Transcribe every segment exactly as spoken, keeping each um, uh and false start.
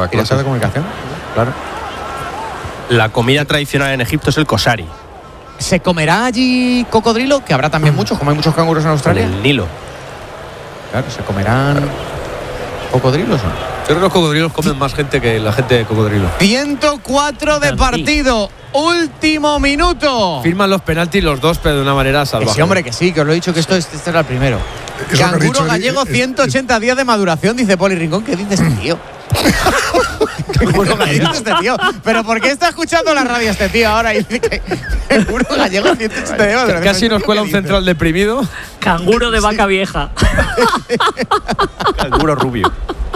para clases de comunicación. Claro. La comida tradicional en Egipto es el kosari. ¿Se comerá allí cocodrilo? Que habrá también muchos, como hay muchos canguros en Australia. En el Nilo. Claro, ¿se comerán cocodrilos o no? Yo creo que los cocodrilos comen más gente que la gente de cocodrilo. ciento cuatro de partido. Último minuto. Firman los penaltis los dos, pero de una manera salvaje. Sí, hombre, que sí, que os lo he dicho que esto, este era el primero. Canguro gallego, ciento ochenta días de maduración, dice Poli Rincón. ¿Qué dice este tío? Canguro gallego este tío. ¿Pero por qué está escuchando la radio este tío ahora y dice que canguro gallego, ciento ochenta días de maduración? Casi nos cuela un central deprimido. Canguro de vaca vieja. Canguro rubio.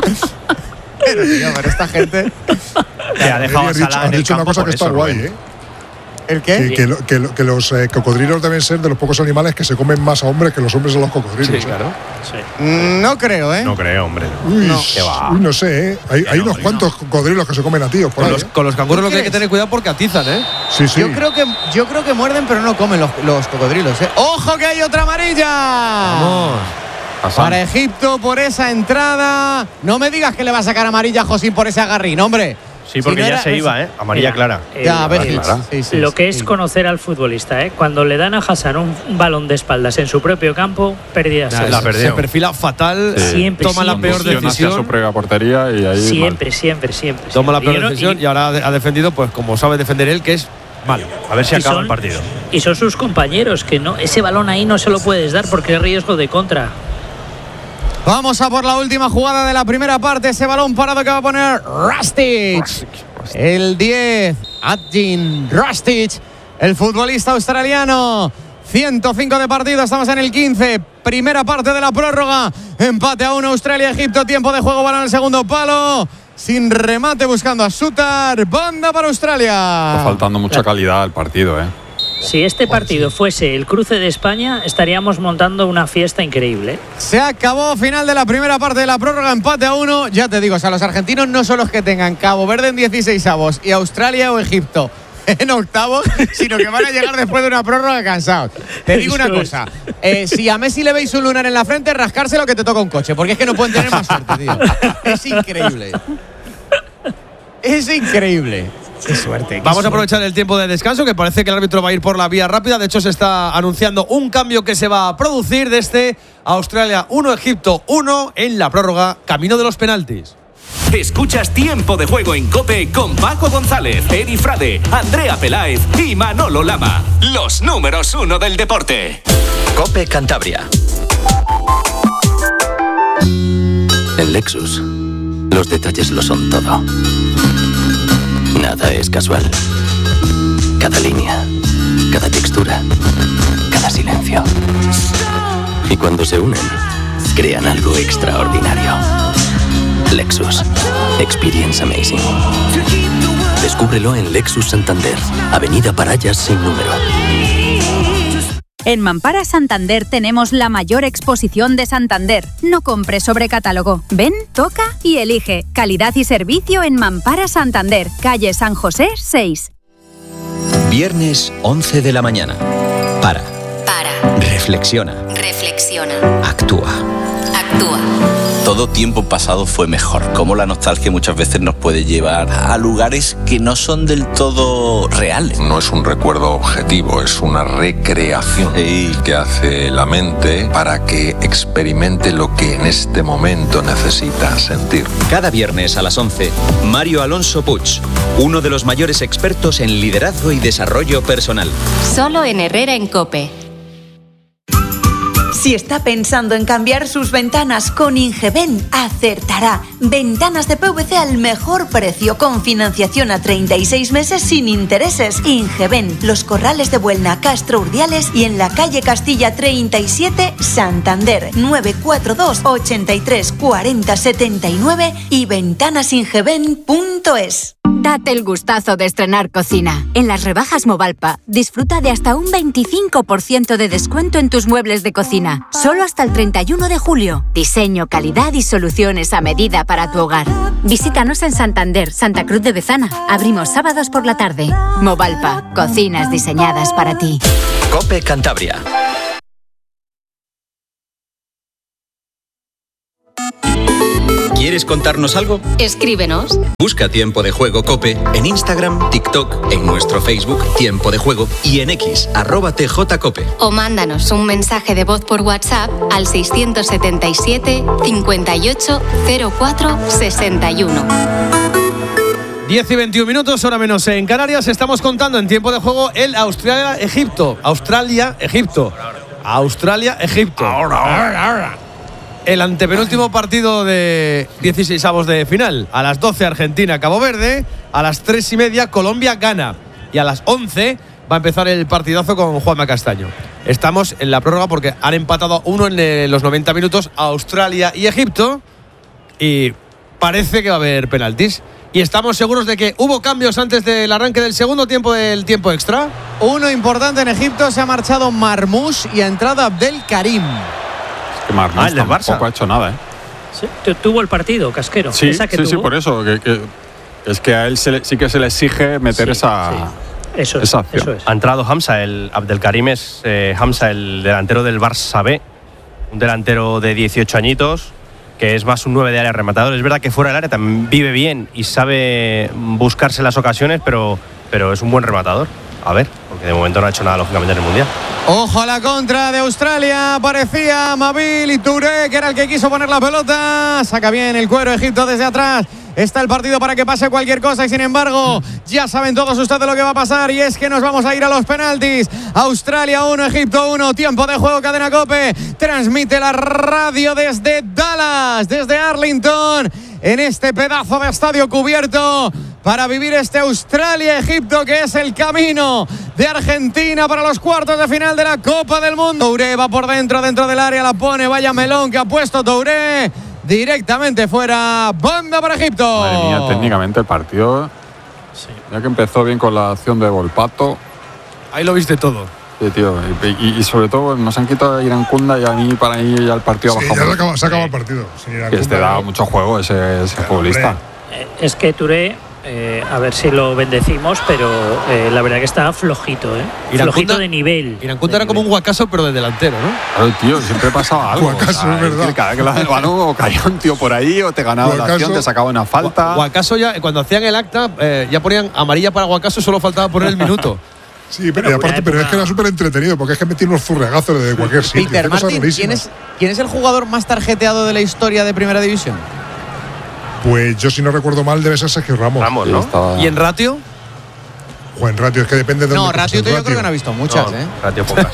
Pero, tío, pero esta gente que ha dejado a Salah en el dicho campo una cosa por que está eso, guay, Rubén. ¿eh? ¿El qué? Que, que, lo- que lo- que los eh, cocodrilos deben ser de los pocos animales que se comen más a hombres que los hombres a los cocodrilos. Sí, ¿eh? claro. No creo, ¿eh? No creo, hombre. Uy, No. ¿Qué va? uy, no sé, ¿eh? Hay, hay no, unos no. cuantos cocodrilos que se comen a tíos por Con ahí, los, ¿eh? con los canguros lo que hay que crees? tener cuidado porque atizan, ¿eh? Sí, sí. Yo creo que yo creo que muerden, pero no comen los, los cocodrilos, ¿eh? ¡Ojo que hay otra amarilla! Vamos. Para Egipto por esa entrada. No me digas que le va a sacar amarilla a Josín por ese agarrín, hombre. Sí, porque Si no ya era- se iba, ¿eh? Amarilla Mira, clara. eh, Ya, ves, eh, sí, sí, lo sí, que es sí. conocer al futbolista, ¿eh? Cuando le dan a Hassan un, un balón de espaldas en su propio campo, pérdidas. Nah, la se- perdió. Se perfila fatal. Sí. Siempre, Toma la siempre, peor siempre. Hacia su decisión. propia portería y ahí Siempre, siempre, siempre. Toma la siempre. peor Y yo no- decisión y- y ahora ha defendido, pues como sabe defender él, que es malo. A ver si y acaba son- el partido. Y son sus compañeros, que no, ese balón ahí no se lo puedes dar porque es riesgo de contra. Vamos a por la última jugada de la primera parte. Ese balón parado que va a poner Rustic. El diez, Adjin Rustic, el futbolista australiano. ciento cinco de partido, estamos en el quince. Primera parte de la prórroga. Empate a uno, Australia-Egipto. Tiempo de juego, balón en el segundo palo. Sin remate, buscando a Sutar. Banda para Australia. Está faltando mucha calidad al partido, ¿eh? Si este partido fuese el cruce de España, estaríamos montando una fiesta increíble. Se acabó, final de la primera parte de la prórroga, empate a uno. Ya te digo, o sea, los argentinos no son los que tengan Cabo Verde en dieciséis avos y Australia o Egipto en octavos, sino que van a llegar después de una prórroga cansados. Te digo una Eso es. cosa, eh, si a Messi le veis un lunar en la frente, rascárselo que te toca un coche, porque es que no pueden tener más suerte, tío. Es increíble. Es increíble. Qué suerte. qué Vamos a suerte. aprovechar el tiempo de descanso, que parece que el árbitro va a ir por la vía rápida. De hecho, se está anunciando un cambio que se va a producir desde Australia uno, Egipto uno en la prórroga, camino de los penaltis. Escuchas Tiempo de Juego en COPE con Paco González, Eri Frade, Andrea Peláez y Manolo Lama. Los números uno del deporte. COPE Cantabria. En Lexus, los detalles lo son todo. Nada es casual. Cada línea, cada textura, cada silencio. Y cuando se unen, crean algo extraordinario. Lexus. Experience amazing. Descúbrelo en Lexus Santander, Avenida Parayas sin número. En Mampara Santander tenemos la mayor exposición de Santander. No compres sobre catálogo. Ven, toca y elige. Calidad y servicio en Mampara Santander, calle San José seis. Viernes once de la mañana. Para. Para. Reflexiona. Reflexiona. Actúa. Actúa. Todo tiempo pasado fue mejor. Cómo la nostalgia muchas veces nos puede llevar a lugares que no son del todo reales. No es un recuerdo objetivo, es una recreación Sí. que hace la mente para que experimente lo que en este momento necesita sentir. Cada viernes a las once, Mario Alonso Puig, uno de los mayores expertos en liderazgo y desarrollo personal. Solo en Herrera en COPE. Si está pensando en cambiar sus ventanas con Ingeben, acertará. Ventanas de P V C al mejor precio, con financiación a treinta y seis meses sin intereses. Ingeben, Los Corrales de Buelna, Castro Urdiales y en la calle Castilla treinta y siete, Santander. nueve cuatro dos, ochenta y tres, cuarenta, setenta y nueve y ventanasingeben punto es. Date el gustazo de estrenar cocina. En las rebajas Movalpa, disfruta de hasta un veinticinco por ciento de descuento en tus muebles de cocina. Solo hasta el treinta y uno de julio. Diseño, calidad y soluciones a medida para tu hogar. Visítanos en Santander, Santa Cruz de Bezana. Abrimos sábados por la tarde. Movalpa, cocinas diseñadas para ti. COPE Cantabria. ¿Quieres contarnos algo? Escríbenos. Busca Tiempo de Juego COPE en Instagram, TikTok, en nuestro Facebook Tiempo de Juego y en X, arroba tjcope. O mándanos un mensaje de voz por WhatsApp al seiscientos setenta y siete, cincuenta y ocho, cero cuatro, sesenta y uno. diez y veintiún minutos, hora menos en Canarias. Estamos contando en Tiempo de Juego el Australia-Egipto. Australia-Egipto. Australia-Egipto. Ahora, ahora, ahora. El antepenúltimo partido de dieciseisavos de final. A las doce Argentina-Cabo Verde, a las tres y media Colombia-Ghana y a las once va a empezar el partidazo con Juanma Castaño. Estamos en la prórroga porque han empatado uno en los noventa minutos Australia y Egipto y parece que va a haber penaltis. Y estamos seguros de que hubo cambios antes del arranque del segundo tiempo del tiempo extra. Uno importante en Egipto, se ha marchado Marmoush y ha entrado Abdel Karim. Que Marmoush Ah, el del tampoco Barça. ha hecho nada, ¿eh? Sí, tu- tuvo el partido, Casquero. Sí, Esa que sí, sí, tuvo. por eso. Que, que- es que a él se le- sí que se le exige meter Sí, esa, sí. Eso es, esa acción. eso es. Ha entrado Hamza, el Abdelkarim es eh, Hamza, el delantero del Barça B, un delantero de dieciocho añitos, que es más un nueve de área rematador. Es verdad que fuera del área también vive bien y sabe buscarse las ocasiones, pero, pero es un buen rematador. A ver, porque de momento no ha hecho nada lógicamente en el Mundial. Ojo a la contra de Australia. Parecía Mabil y Touré, que era el que quiso poner la pelota. Saca bien el cuero Egipto desde atrás. Está el partido para que pase cualquier cosa y sin embargo ya saben todos ustedes lo que va a pasar y es que nos vamos a ir a los penaltis. Australia uno, Egipto uno, tiempo de juego, Cadena COPE. Transmite la radio desde Dallas, desde Arlington, en este pedazo de estadio cubierto para vivir este Australia-Egipto que es el camino de Argentina para los cuartos de final de la Copa del Mundo. Touré va por dentro, dentro del área, la pone, vaya melón que ha puesto Touré. Directamente fuera, banda para Egipto. Madre mía, técnicamente el partido. Ya que empezó bien con la acción de Volpato. Ahí lo viste todo. Sí, tío. Y, y- y sobre todo nos han quitado a Irán Kunda y a mí para ahí ya el partido ha Sí, bajado. ya se acaba, se acaba el partido. Sin ir a Que este Kunda, da ¿no? mucho juego ese, ese futbolista. Eh, Es que Touré, eh, a ver si lo bendecimos, pero eh, la verdad que está flojito, ¿eh? Irán flojito Kunda- de nivel. Irán Kunda era como un guacaso, pero de delantero, ¿no? Claro, tío, siempre pasaba algo. Guacaso, es verdad. que cada vez que la el balón o caía un tío por ahí o te ganaba la Guacaso. acción, te sacaba una falta. Guacaso ya, cuando hacían el acta, eh, ya ponían amarilla para Guacaso, solo faltaba poner el minuto. Sí, pero, y aparte, pero es que era súper entretenido porque es que metí unos zurregazos de cualquier sitio. Peter Qué cosa Martin, ¿quién rarísimas. es, ¿quién es el jugador más tarjeteado de la historia de Primera División? Pues yo, si no recuerdo mal, debe ser Sergio Ramos. Ramos, Sí, ¿no? estaba- ¿Y en ratio? Juan Ratio, es que depende de No, dónde coges Ratio el yo creo ratio. que no ha visto muchas, No, ¿eh? ratio pocas.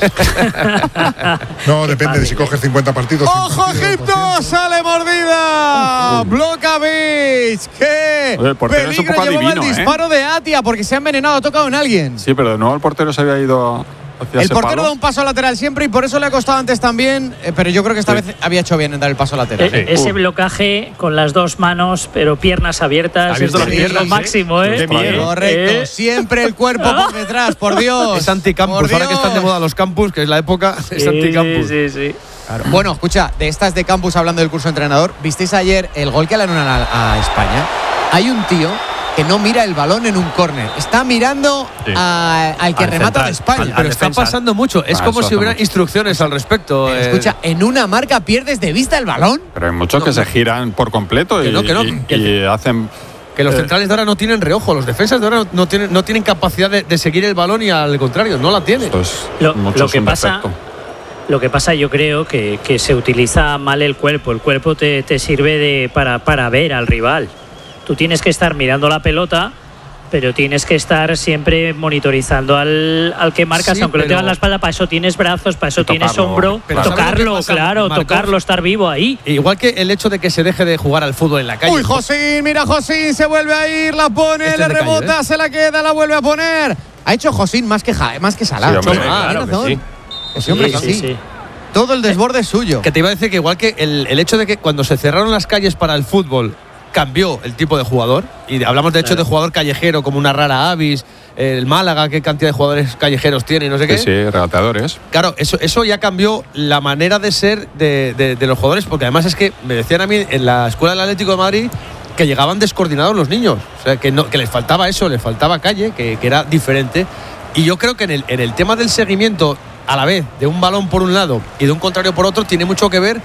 No, depende de si coges cincuenta partidos. cien ¡Ojo, partidos, Egipto! doscientos. ¡Sale mordida! Blokovic. ¡Qué Oye, el portero es un peligro poco llevaba adivino, el ¿eh? disparo de Atia porque se ha envenenado, ha tocado en alguien. Sí, pero de nuevo el portero se había ido hacia El ese portero palo. da un paso lateral siempre y por eso le ha costado antes también, eh, pero yo creo que esta Sí. vez había hecho bien en dar el paso lateral. Eh, Ese blocaje con las dos manos, pero piernas abiertas, es Abierto las lo piernas, máximo, ¿eh? Qué miedo. Correcto, Eh. siempre el cuerpo por detrás, por Dios. Es anticampus. Por Ahora que están de Dios. moda los campus, que es la época, es Sí, anticampus. sí, sí, sí. Claro. Bueno, escucha, de estas de campus hablando del curso de entrenador, ¿visteis ayer el gol que le dieron a, a España? Hay un tío que no mira el balón en un córner, está mirando Sí. a- al que Al remata central, de España. al- Pero está defensa. pasando mucho. Es Ah, como eso si hace hubiera mucho. instrucciones al respecto. Pero eh. escucha, en una marca pierdes de vista el balón. Pero hay muchos No, que no. se giran por completo Que y, no, que no, y- que y hacen. Que los eh, centrales de ahora no tienen reojo, los defensas de ahora no, no tienen, no tienen capacidad de, de seguir el balón y al contrario, no la tienen. Esto es Lo, mucho lo es que un pasa, defecto. lo que pasa, yo creo que, que se utiliza mal el cuerpo. El cuerpo te, te sirve de, para, para ver al rival. Tú tienes que estar mirando la pelota, pero tienes que estar siempre monitorizando al, al que marcas, Sí, aunque lo pero- tengas en la espalda. Para eso tienes brazos, para eso Y tienes tocarlo. hombro. Pero ¿sabes lo que tocarlo, pasa, claro, Marcos? tocarlo, estar vivo ahí. Igual que el hecho de que se deje de jugar al fútbol en la calle. Uy, Josín, mira Josín, se vuelve a ir, la pone, Este le es de calle, rebota, ¿eh? se la queda, la vuelve a poner. Ha hecho Josín más que, Ja- más que Salah. Sí, hombre, Choma, claro tiene que razón. sí. Ese hombre Sí, que sí, sí. sí. Todo el desborde es suyo. Que te iba a decir que igual que el, el hecho de que cuando se cerraron las calles para el fútbol cambió el tipo de jugador, y hablamos de hecho Claro. de jugador callejero como una rara Avis, el Málaga, qué cantidad de jugadores callejeros tiene y no sé qué. Sí, sí, regateadores. Claro, eso, eso ya cambió la manera de ser de, de- de los jugadores, porque además es que me decían a mí en la escuela del Atlético de Madrid que llegaban descoordinados los niños, o sea, que, no, que les faltaba eso, les faltaba calle, que, que era diferente. Y yo creo que en el, en el tema del seguimiento, a la vez, de un balón por un lado y de un contrario por otro, tiene mucho que ver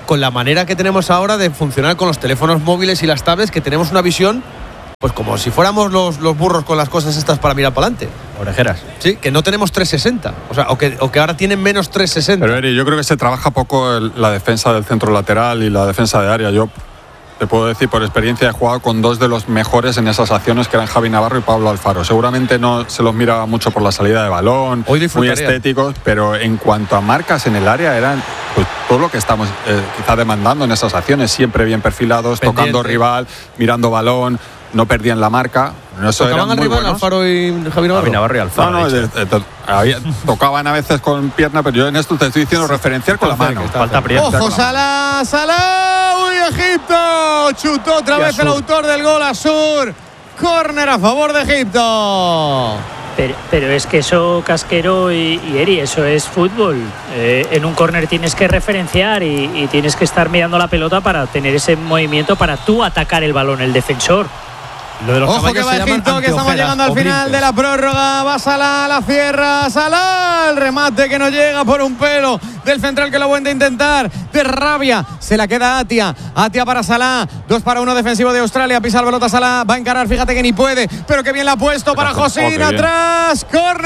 con la manera que tenemos ahora de funcionar con los teléfonos móviles y las tablets, que tenemos una visión pues como si fuéramos los, los burros con las cosas estas para mirar para adelante. Orejeras. Sí, que no tenemos trescientos sesenta. O sea, o que, o que ahora tienen menos trescientos sesenta. Pero Eri, yo creo que se trabaja poco el, la defensa del centro lateral y la defensa de área. Yo te puedo decir por experiencia, he jugado con dos de los mejores en esas acciones, que eran Javi Navarro y Pablo Alfaro. Seguramente no se los miraba mucho por la salida de balón, muy estéticos, pero en cuanto a marcas en el área eran pues todo lo que estamos eh, quizá demandando en esas acciones, siempre bien perfilados, pendiente, tocando rival, mirando balón, no perdían la marca. Eso ¿Tocaban al rival Alfaro y Javi Navarro? Javi Navarro y Alfaro. No, no, de, de, de, había, tocaban a veces con pierna, pero yo en esto te estoy diciendo referenciar con la mano. Falta prieta. ¡Ojo, Salah! ¡Salah! ¡Uy, Egipto! Chutó otra vez el autor del gol, Asur. Córner a favor de Egipto. Pero, pero es que eso, Casquero y, y Eri, eso es fútbol. Eh, en un córner tienes que referenciar y, y tienes que estar mirando la pelota para tener ese movimiento para tú atacar el balón, el defensor. Lo de los Ojo que va Egipto, que estamos llegando al final de la prórroga. Va Salah, la cierra Salah, el remate que no llega por un pelo del central, que lo vuelve a intentar de rabia. Se la queda Atia, Atia para Salah, dos para uno defensivo de Australia. Pisa la pelota Salah, va a encarar, fíjate que ni puede, pero que bien la ha puesto para Josín, atrás,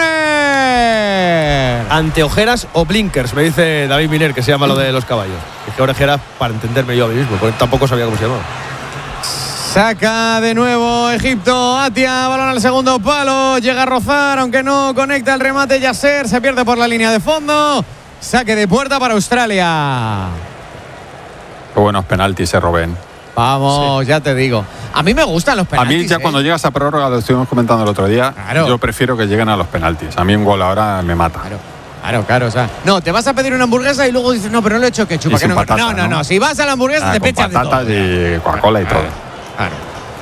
córner. Anteojeras o blinkers, me dice David Miner, que se llama lo de los caballos. Es que orejeras para entenderme yo a mí mismo, porque tampoco sabía cómo se llamaba. Saca de nuevo Egipto, Atia, balón al segundo palo, llega a rozar, aunque no conecta el remate. Yasser se pierde por la línea de fondo. Saque de puerta para Australia. Qué buenos penaltis se Robén. Vamos, sí. Ya te digo. A mí me gustan los penaltis. A mí ya eh. cuando llegas a prórroga, lo estuvimos comentando el otro día, claro. Yo prefiero que lleguen a los penaltis. A mí un gol ahora me mata. Claro. Claro, claro, o sea, no, te vas a pedir una hamburguesa y luego dices, no, pero no le he hecho ketchup. Que no, patata, no, no, no, no, si vas a la hamburguesa ah, te pechas de todo. Patatas y Coca-Cola y todo. Claro.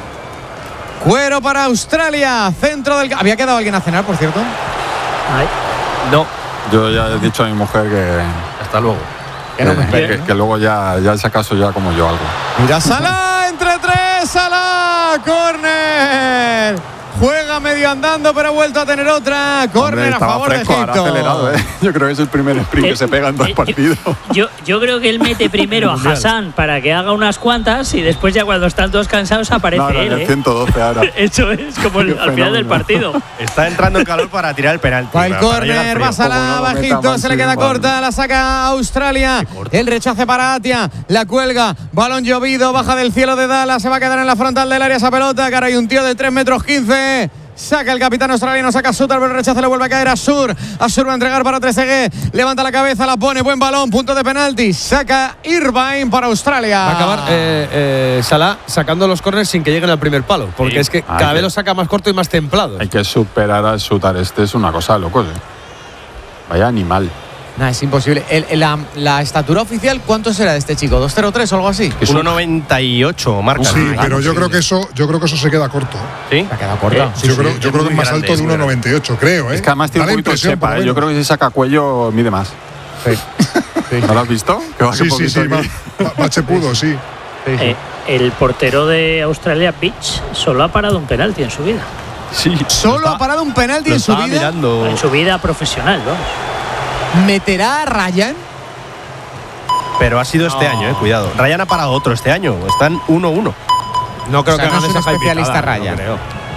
Cuero para Australia, centro del... ¿Había quedado alguien a cenar, por cierto? Ay. No. Yo ya he dicho a mi mujer que... Hasta luego. Que, no que, me que, que luego ya, ya si acaso ya como yo algo. Mira, Salah, entre tres, Salah, córner. Juega medio andando, pero ha vuelto a tener otra. Córner a favor fresco, de Egipto. Acelerado, ¿eh? Yo creo que es el primer sprint eh, que se pega en dos eh, partidos. Yo, yo creo que él mete primero a Hassan para que haga unas cuantas y después ya cuando están todos cansados aparece no, no, él. El ¿eh? ciento doce ahora. Eso es como el, al final del partido. Está entrando en calor para tirar el penalti. Va el córner, va Salah, va Egipto, se le queda corta, la saca Australia. El rechace para Atia, la cuelga, balón llovido, baja del cielo de Dallas, se va a quedar en la frontal del área esa pelota, que ahora hay un tío de tres metros quince. Saca el capitán australiano, saca Suter, pero el rechazo le vuelve a caer a Asur. Asur va a entregar para Trezeguet. Levanta la cabeza, la pone, buen balón, punto de penalti. Saca Irvine para Australia. Va a acabar eh, eh, Salah sacando los córneres sin que lleguen al primer palo. Porque sí. Es que cada Ay, vez lo saca más corto y más templado. Hay que superar a Suter. Este es una cosa loco, ¿eh? Vaya animal. Nah, es imposible. El, la, la estatura oficial, ¿cuánto será de este chico? ¿dos cero tres o algo así? uno noventa y ocho marca. Sí, ah, pero yo creo que eso, yo creo que eso se queda corto. ¿Sí? Se queda corto. Sí, yo sí, creo, sí, yo creo que es más grande, alto de uno noventa y ocho, creo, ¿eh? Es que además tiene un poquito de sepa, ¿eh? Yo creo que si saca cuello mide más. Sí. Sí. ¿No lo has visto? Que va sí, sí, sí, va, va chepudo, sí. Sí, sí. Eh, el portero de Australia, Beach, solo ha parado un penalti en su vida. Sí. Solo está, ha parado un penalti en su vida. Mirando. En su vida profesional, vamos. ¿Meterá a Ryan? Pero ha sido este no. año, eh, cuidado. Ryan ha parado otro este año. Están uno uno. No creo o sea, que no es un especialista Ryan. No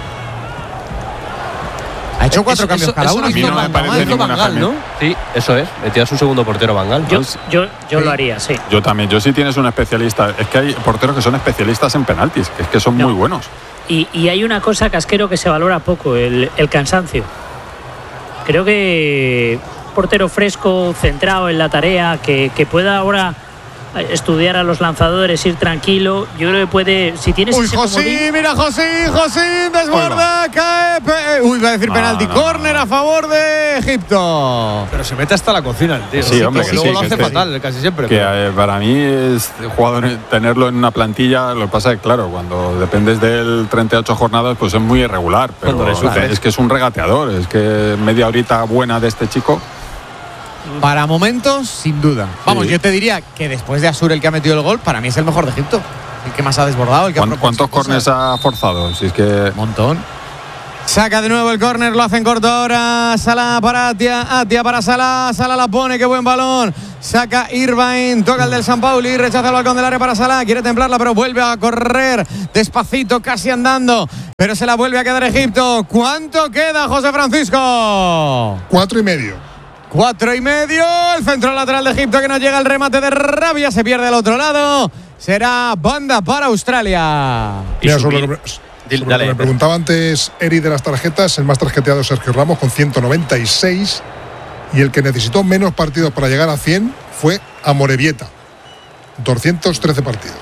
ha hecho cuatro eso, cambios eso, cada eso uno. A mí no me parece Bangal, ¿no? Sí, eso es. Metías un segundo portero Bangal. Yo, yo, yo sí. lo haría, sí. Yo también. Yo sí tienes un especialista. Es que hay porteros que son especialistas en penaltis. Es que son no. muy buenos. Y, y hay una cosa, Casquero, que se valora poco. El, el cansancio. Creo que... portero fresco, centrado en la tarea, que, que pueda ahora estudiar a los lanzadores, ir tranquilo. Yo creo que puede, si tienes uy, ese Josín, comodín, mira Josín, Josín desborda, cae, pe, uy, va a decir no, penalti, no, córner no. a favor de Egipto. Pero se mete hasta la cocina el tío. Sí, sí hombre, que que luego sí, lo hace que fatal sí. casi siempre. Que pero. eh, para mí es jugador tenerlo en una plantilla. Lo que pasa es que claro, cuando dependes del treinta y ocho jornadas, pues es muy irregular. Pero es que es un regateador, es que media horita buena de este chico. Para momentos, sin duda. Vamos, sí. yo te diría que después de Asur, el que ha metido el gol, para mí es el mejor de Egipto. El que más ha desbordado. El que ¿Cuántos, ¿cuántos córneres ha forzado? Si es que... Un montón. Saca de nuevo el córner, lo hacen corto ahora. Salah para Atia, Atia para Salah. Salah la pone, qué buen balón. Saca Irvine, toca el del San Pauli, rechaza el balcón del área para Salah, quiere templarla pero vuelve a correr despacito, casi andando, pero se la vuelve a quedar Egipto. ¿Cuánto queda, José Francisco? Cuatro y medio. Cuatro y medio, el centro lateral de Egipto que no llega al remate de Rabia, se pierde al otro lado, será banda para Australia. Mira, sobre lo que, sobre lo que me preguntaba antes Eri de las tarjetas, el más tarjeteado es Sergio Ramos con ciento noventa y seis. Y el que necesitó menos partidos para llegar a cien fue Amorebieta, doscientos trece partidos.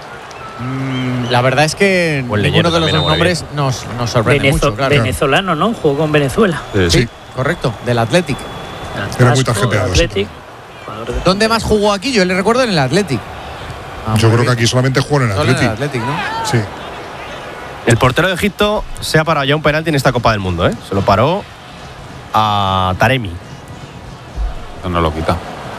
Mm, la verdad es que pues ninguno de los dos nombres nos, nos sorprende Venezo- mucho. Claro. Venezolano, ¿no? Jugó con Venezuela. Sí, Sí, correcto, del Athletic. Era muy tarjeteado. Athletic. ¿Dónde más jugó aquí? Yo le recuerdo en el Athletic. Ah, Yo muy creo que bien. aquí solamente jugó en el Solo en el Athletic. Athletic, ¿no? Sí. El portero de Egipto se ha parado ya un penalti en esta Copa del Mundo, ¿eh? Se lo paró a Taremi. No lo quita.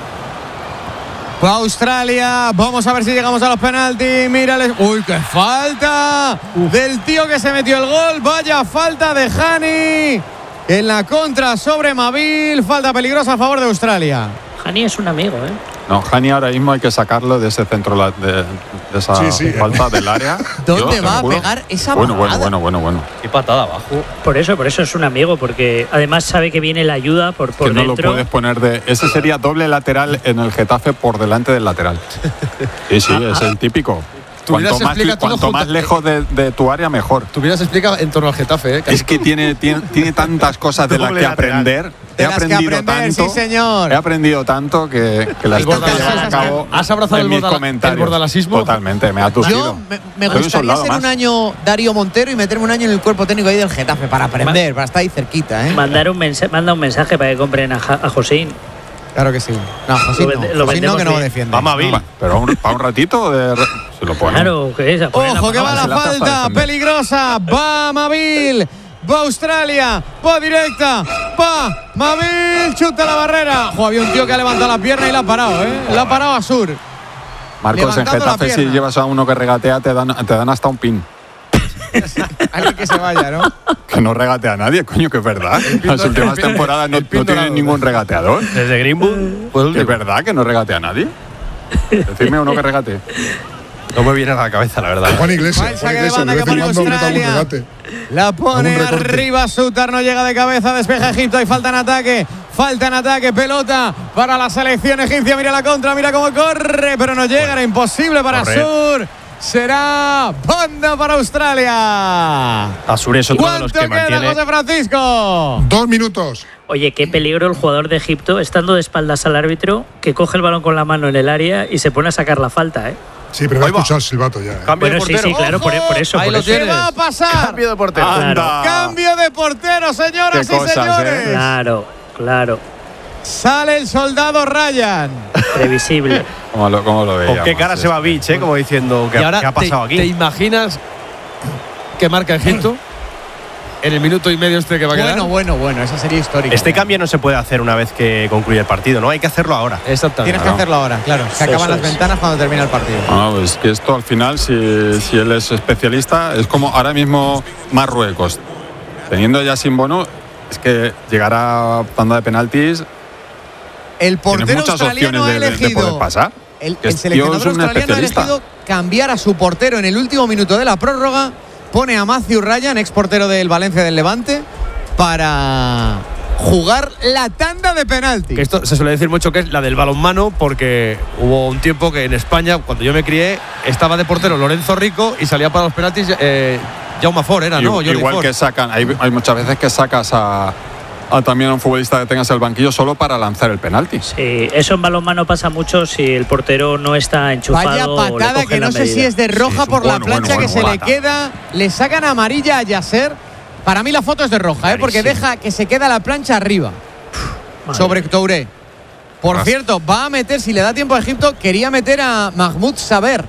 Fue Australia, vamos a ver si llegamos a los penaltis. Mírales, uy, qué falta del tío que se metió el gol. Vaya falta de Hani en la contra sobre Mabil. Falta peligrosa a favor de Australia. Hani es un amigo, ¿eh? No, Hani ahora mismo hay que sacarlo de ese centro la- de, de esa Sí, sí. falta del área. ¿Dónde Yo, va a seguro. pegar esa Bueno, bueno, bajada? bueno, bueno, bueno. Qué patada abajo. Por eso, por eso es un amigo, porque además sabe que viene la ayuda por, por Que no lo dentro. puedes poner de. Ese sería doble lateral en el Getafe por delante del lateral. Sí, sí, es el típico. Tú hubieras Cuanto más, explicado todo cuanto junto- más lejos de, de tu área, mejor. Tú hubieras explicado en torno al Getafe, ¿eh? Es que tiene, tiene, tiene tantas cosas de las Doble que lateral. aprender. De He las que aprendido aprender, tanto. sí, señor. He aprendido tanto que, que las El tengo que bordalasismo. llevar a cabo. ¿Has abrazado en el mis bordala- comentarios. el bordalasismo? Totalmente, me ha tusido. Yo me, me Soy un gustaría soldado ser más. un año Darío Montero y meterme un año en el cuerpo técnico ahí del Getafe para aprender, para estar ahí cerquita, ¿eh? Mandar un mensaje, manda un mensaje para que compren a, Ja- a Josín. Claro que sí. No, José Lo no. vende- lo José no, vendemos que no bien. defiende. Vamos a Bill. Va, pero un- para un ratito de re- se lo pone. Claro, que es. a poner Ojo que va mano. la se la hace para falta, defender. peligrosa, va Mabil, va Australia, va directa, va Mabil, chuta la barrera. Jo, había un tío que ha levantado la pierna y la ha parado, ¿eh? La ha parado a Sur. Marcos, en levantando la Getafe, si pierna. llevas a uno que regatea, te dan, te dan hasta un pin. Alguien que se vaya, ¿no? Que no regatea a nadie, coño, que es verdad. Las últimas temporadas no, el pin no tienen dorado. ningún regateador. Desde Greenwood, pues Que es verdad que no regatea a nadie. Decidme uno que regatee. no me viene a la cabeza, la verdad. Juan Iglesias. Juan, Juan saque de Iglesias, banda de que vez en pone cuando mete algún Australia. regate. La pone Algún recorte. arriba Sutar, no llega de cabeza, despeja Egipto, hay falta en ataque, falta en ataque, pelota para la selección egipcia, mira la contra, mira cómo corre, pero no llega, era imposible para Correr. Sur, será banda para Australia. Asur es otro de los ¿Cuánto que queda, mantiene. José Francisco? Dos minutos. Oye, qué peligro el jugador de Egipto, estando de espaldas al árbitro, que coge el balón con la mano en el área y se pone a sacar la falta, ¿eh? Sí, pero me ha Ahí va. escuchado el silbato ya. ¿eh? Cambio Bueno, de sí, portero. sí, claro, por, por eso. Ahí por lo eso. ¿Qué tienes. va a pasar? Cambio de portero. Anda. Cambio de portero, señoras Qué y cosas, señores. ¿eh? Claro, claro. Sale el soldado Ryan. Previsible. ¿Cómo lo, cómo lo veíamos? ¿Con qué cara se va Beach, eh? Como diciendo, ¿qué, Y ahora qué ha pasado te, aquí? ¿te imaginas que marca Egipto en el minuto y medio este que va a quedar? Bueno, bueno, bueno, esa sería histórica. Este cambio no se puede hacer una vez que concluye el partido, ¿no? Hay que hacerlo ahora. Exactamente. Tienes que Claro. hacerlo ahora, claro. Se acaban Eso las es. ventanas cuando termina el partido. No, pues que esto al final, si, si él es especialista, es como ahora mismo Marruecos. Teniendo ya sin bono, es que llegar a tanda de penaltis, El tienes portero muchas australiano opciones ha de, de- de elegido. poder pasar. El, Que el es- seleccionador tío es un australiano ha especialista. elegido cambiar a su portero en el último minuto de la prórroga. Pone a Matthew Ryan, ex portero del Valencia del Levante, para jugar la tanda de penalti. Que esto se suele decir mucho que es la del balonmano, porque hubo un tiempo que en España, cuando yo me crié, estaba de portero Lorenzo Rico y salía para los penaltis eh, Jaume Ford, era, ¿no? I- Jordi igual Ford. que sacan, hay, hay muchas veces que sacas a, a también a un futbolista que tengas en el banquillo solo para lanzar el penalti. Sí, eso en balonmano pasa mucho si el portero no está enchufado. Vaya o le patada cogen que la no sé medida. si es de roja Sí, es un por la bueno, plancha bueno, que se bueno, le patada. queda. Le sacan amarilla a Yasser. Para mí la foto es de roja, ¿eh? porque Clarísimo. deja que se queda la plancha arriba. Madre Sobre Touré. Por Ras- cierto, va a meter, si le da tiempo a Egipto, quería meter a Mahmoud Saber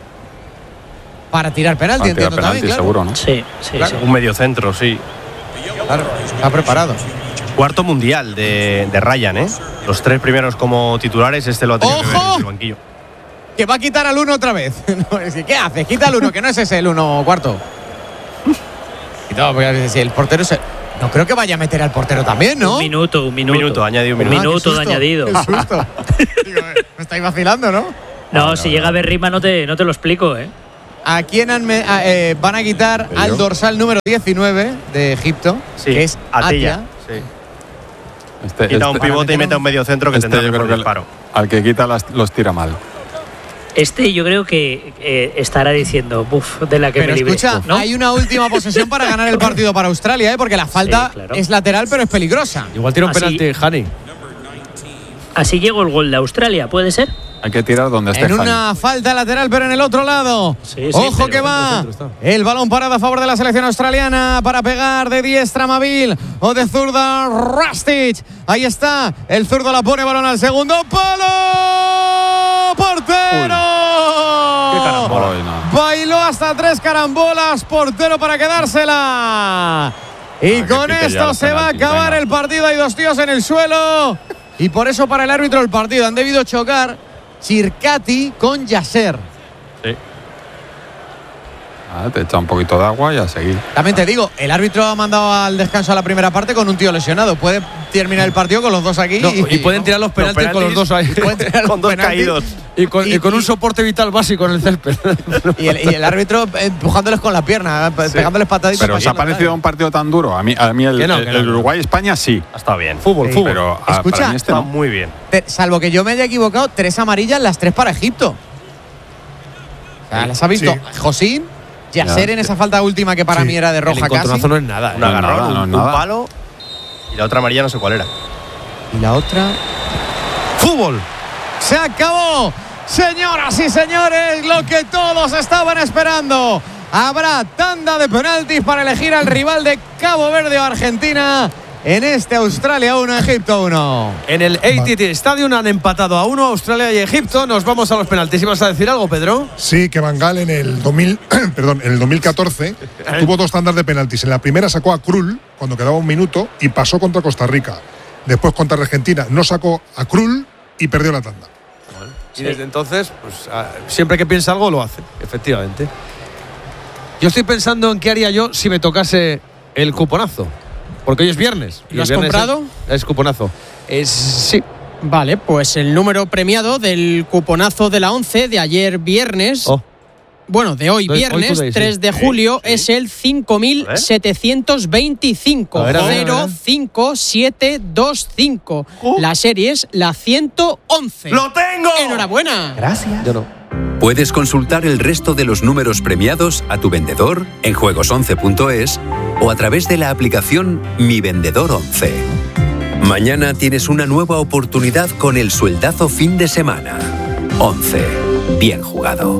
para tirar penalti, Para tirar entiendo penalti, también, claro. seguro, ¿no? Sí, sí, Claro. sí. Un mediocentro, sí. Claro, está preparado. Cuarto mundial de, de Ryan, ¿eh? Los tres primeros como titulares, este lo ha tenido que ver ¡Ojo! desde el banquillo. Que va a quitar al uno otra vez. No, es que, ¿qué hace? Quita al uno, que no es ese el uno cuarto. Y no, porque si el portero se. No creo que vaya a meter al portero también, ¿no? Un minuto, un minuto. Un minuto, añadido un Un minuto. minuto Ah, de qué susto, añadido. qué susto. Digo, eh, me estáis vacilando, ¿no? No, no, si no, llega no. Berrima no te, no te lo explico, ¿eh? ¿A quién han me- a- eh, van a quitar ¿Yo? al dorsal número diecinueve de Egipto? Sí, que es Atilla. Atilla. Sí. Este, Quita un este- pivote y mete a un medio centro que este tendrá yo mejor creo que disparo. al que quita las- los tira mal. Este yo creo que eh, estará diciendo, buf, de la que Pero me libré. escucha, ¿no? hay una última posesión para ganar el partido para Australia, ¿eh? Porque la falta Sí, claro. es lateral, pero es peligrosa. Igual tira un Así- penalti, Hani. Así llegó el gol de Australia, ¿puede ser? Hay que tirar donde esté En Javi. una falta lateral, pero en el otro lado. Sí, sí, Ojo pero que va. centro está. El balón parado a favor de la selección australiana para pegar de diestra Mabil o de zurda Rastich. Ahí está. El zurdo la pone, balón al segundo palo. ¡Portero! Qué carambola. Ay, no. Bailó hasta tres carambolas. Portero para quedársela. Y Ah, que con pite ya esto los se va a penaltis, acabar venga. el partido. Hay dos tíos en el suelo. Y por eso para el árbitro del partido han debido chocar Chircati con Yasser. Sí. Ah, te echa un poquito de agua y a seguir. También te digo, el árbitro ha mandado al descanso a la primera parte con un tío lesionado. Puede terminar el partido con los dos aquí. No, y pueden tirar los penaltis, con los dos ahí. Pueden tirar los Con dos penaltis. caídos. Y con, y Y- con un y- soporte vital básico en el césped. Y el, y el árbitro empujándoles con la pierna, pe- pegándoles pataditas. Pero para ¿os ha que no parecido caigan. un partido tan duro? A mí, a mí el, Que no, el- que no, el que no. Uruguay-España sí. Ha estado bien. Fútbol, Sí, fútbol. Pero ah, Escucha, para mí este Está no. muy bien. Te- salvo que yo me haya equivocado, tres amarillas, las tres para Egipto. O sea, las ha visto Sí. Josín, Yasser Ya, en esa falta última que para Sí. mí era de El roja casi. encontronazo no es nada. Un ¿eh? agarrón, nada, un, no es un nada. palo y la otra amarilla no sé cuál era. Y la otra. Fútbol. Se acabó. Señoras y señores, lo que todos estaban esperando. Habrá tanda de penaltis para elegir al rival de Cabo Verde o Argentina en este Australia uno, Egipto uno. En el A T T Stadium han empatado a uno Australia y Egipto. Nos vamos a los penaltis. ¿Ibas a decir algo, Pedro? Sí, que Van Gaal en el dos mil, perdón, en el dos mil catorce tuvo dos tandas de penaltis. En la primera sacó a Krul cuando quedaba un minuto y pasó contra Costa Rica. Después contra Argentina no sacó a Krul y perdió la tanda. Y desde entonces, pues ah, siempre que piensa algo lo hace, efectivamente. Yo estoy pensando en qué haría yo si me tocase el cuponazo. Porque hoy es viernes. y ¿Lo el has viernes comprado? Es, es cuponazo. Es, sí. Vale, pues el número premiado del cuponazo de la once de ayer viernes. Oh. Bueno, de hoy Hoy- hoy viernes, today, sí. tres de julio, es el cinco mil setecientos veinticinco A ver, a ver, a ver. cero cinco siete dos cinco. La serie es la ciento once. ¡Lo tengo! ¡Enhorabuena! Gracias. Yo no. Puedes consultar el resto de los números premiados a tu vendedor en juegos once punto es o a través de la aplicación Mi Vendedor once. Mañana tienes una nueva oportunidad con el sueldazo fin de semana. once. Bien jugado.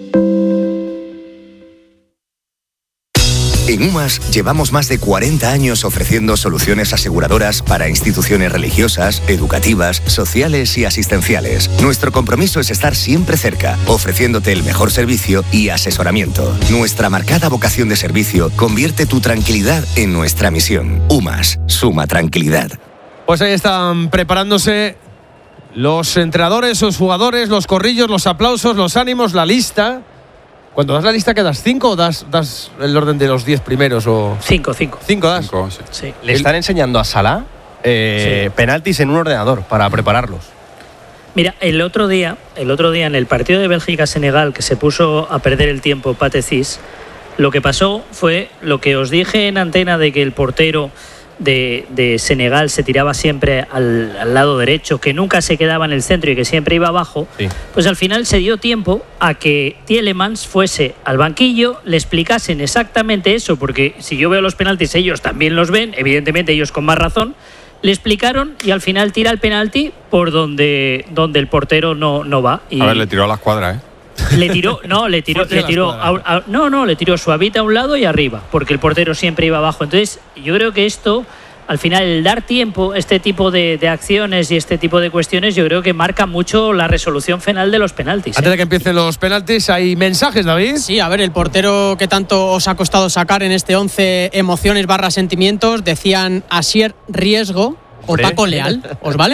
En UMAS llevamos más de cuarenta años ofreciendo soluciones aseguradoras para instituciones religiosas, educativas, sociales y asistenciales. Nuestro compromiso es estar siempre cerca, ofreciéndote el mejor servicio y asesoramiento. Nuestra marcada vocación de servicio convierte tu tranquilidad en nuestra misión. UMAS, suma tranquilidad. Pues ahí están preparándose los entrenadores, los jugadores, los corrillos, los aplausos, los ánimos, la lista. Cuando das la lista, ¿qué das? ¿Cinco o das, das el orden de los diez primeros? O... Cinco, cinco. ¿Cinco das? Cinco, sí. Sí. Le están enseñando a Salah eh, Sí. penaltis en un ordenador para prepararlos. Mira, el otro día, el otro día en el partido de Bélgica-Senegal, que se puso a perder el tiempo Pathé Ciss, lo que pasó fue lo que os dije en antena de que el portero de, de Senegal se tiraba siempre al, al lado derecho, que nunca se quedaba en el centro y que siempre iba abajo. Sí. Pues al final se dio tiempo a que Tielemans fuese al banquillo, le explicasen exactamente eso, porque si yo veo los penaltis, ellos también los ven, evidentemente ellos con más razón, le explicaron y al final tira el penalti por donde, donde el portero no, no va. Y A ver, le tiró a la escuadra, ¿eh? le tiró, no, le tiró, Fuerte le la tiró, escuadra. a- a- no, no, le tiró suavita a un lado y arriba, porque el portero siempre iba abajo. Entonces, yo creo que esto, al final, el dar tiempo, este tipo de, de acciones y este tipo de cuestiones, yo creo que marca mucho la resolución final de los penaltis. Antes ¿eh? de que empiecen los penaltis, hay mensajes, David. Sí, a ver, el portero que tanto os ha costado sacar en este once, emociones barra sentimientos, decían Asier Riesgo o Hombre. Paco Leal. ¿Os valen?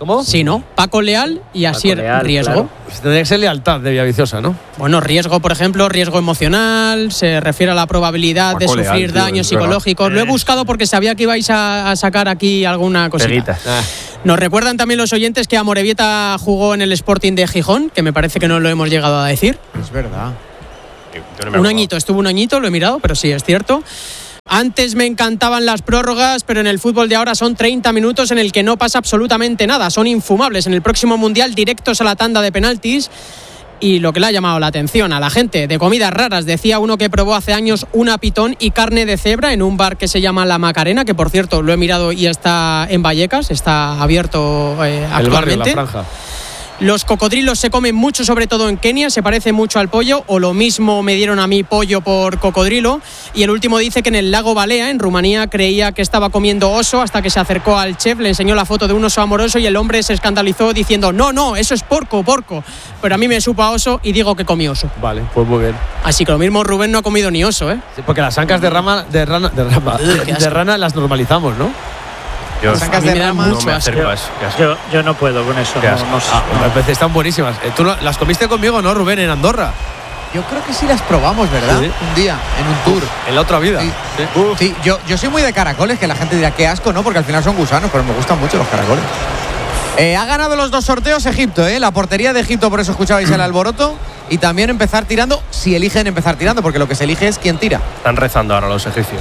¿Cómo? Sí, ¿no? Paco Leal y Asier Leal, Riesgo. claro. Pues tendría que ser lealtad de Villaviciosa, ¿no? Bueno, riesgo, por ejemplo, riesgo emocional, se refiere a la probabilidad Paco de sufrir Leal, tío, daños es verdad. psicológicos. Lo he buscado porque sabía que ibais a, a sacar aquí alguna cosita. Peguitas. Ah. Nos recuerdan también los oyentes que Amorebieta jugó en el Sporting de Gijón, que me parece que no lo hemos llegado a decir. Es verdad. Yo no me Un acuerdo. añito, estuvo un añito, lo he mirado, pero sí, es cierto. Antes me encantaban las prórrogas, pero en el fútbol de ahora son treinta minutos en el que no pasa absolutamente nada. Son infumables. En el próximo Mundial, directos a la tanda de penaltis. Y lo que le ha llamado la atención a la gente de comidas raras, decía uno que probó hace años una pitón y carne de cebra en un bar que se llama La Macarena, que por cierto lo he mirado y está en Vallecas, está abierto eh, El barrio, actualmente. la franja. Los cocodrilos se comen mucho, sobre todo en Kenia, se parece mucho al pollo, o lo mismo me dieron a mí pollo por cocodrilo. Y el último dice que en el lago Balea, en Rumanía, creía que estaba comiendo oso hasta que se acercó al chef, le enseñó la foto de un oso amoroso y el hombre se escandalizó diciendo no, no, eso es porco, porco. Pero a mí me supo a oso y digo que comí oso. Vale, pues muy bien. Así que lo mismo Rubén no ha comido ni oso, ¿eh? Sí, porque las ancas de rama, de rana, de, rama, de, de rana las normalizamos, ¿no? Yo, Las ancas a mí de me da rama, mucho no me me acerco a eso. Qué asco. Yo, yo no puedo con eso. Qué No, asco. no sé. Ah, a veces están buenísimas. Eh, Tú las comiste conmigo, ¿no, Rubén, en Andorra? Yo creo que sí las probamos, ¿verdad? Sí. Un día, en un tour. En la otra vida. Sí, Sí. Uf. Sí, yo, yo soy muy de caracoles, que la gente dirá qué asco, ¿no? Porque al final son gusanos, pero me gustan mucho los caracoles. Eh, ha ganado los dos sorteos Egipto, ¿eh? La portería de Egipto, por eso escuchabais el alboroto. Y también empezar tirando, si eligen empezar tirando, porque lo que se elige es quién tira. Están rezando ahora los egipcios.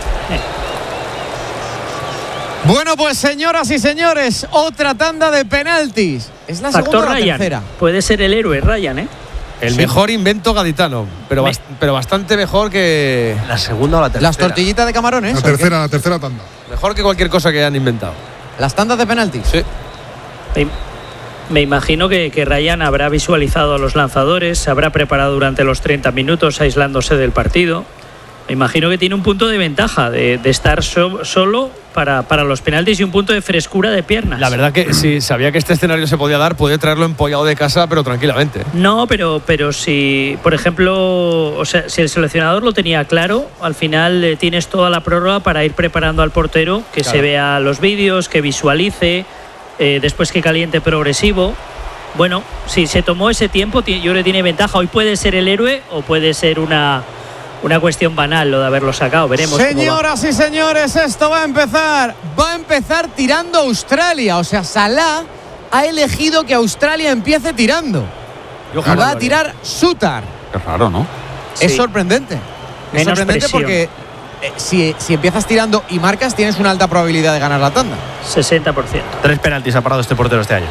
Bueno, pues señoras y señores, otra tanda de penaltis. ¿Es la Factor segunda o la Ryan. tercera? Puede ser el héroe Ryan, ¿eh? El Sí. mejor invento gaditano, pero, Me- bast- pero bastante mejor que La segunda o la tercera. Las tortillitas de camarones. La ¿o qué? tercera, la tercera tanda. mejor que cualquier cosa que hayan inventado. Las tandas de penaltis. Sí. Me, me imagino que, que Ryan habrá visualizado a los lanzadores, se habrá preparado durante los treinta minutos aislándose del partido. Me imagino que tiene un punto de ventaja de, de estar so- solo para, para los penaltis y un punto de frescura de piernas. La verdad que si sabía que este escenario se podía dar, puede traerlo empollado de casa, pero tranquilamente. No, pero, pero si, por ejemplo, o sea, si el seleccionador lo tenía claro, al final eh, tienes toda la prórroga para ir preparando al portero, que Claro. se vea los vídeos, que visualice, eh, después que caliente progresivo. Bueno, si se tomó ese tiempo, ti- yo creo que tiene ventaja. Hoy puede ser el héroe o puede ser una, una cuestión banal lo de haberlo sacado. Veremos cómo va. Señoras y señores, esto va a empezar. Va a empezar tirando Australia. O sea, Salah ha elegido que Australia empiece tirando. Yo Y jamás va lo a haría. tirar Sutar. Qué raro, ¿no? Es Sí. sorprendente. Es Menos sorprendente presión. porque eh, si, si empiezas tirando y marcas, tienes una alta probabilidad de ganar la tanda. sesenta por ciento. Tres penaltis ha parado este portero este año.